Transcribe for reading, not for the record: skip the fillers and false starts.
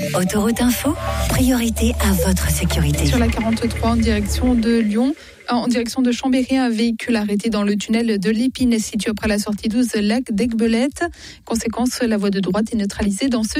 Autoroute Info, priorité à votre sécurité. Sur la 43 en direction de Lyon, en direction de Chambéry, un véhicule arrêté dans le tunnel de l'Épine situé après la sortie 12 lac d'Aiguebelette. Conséquence, la voie de droite est neutralisée dans ce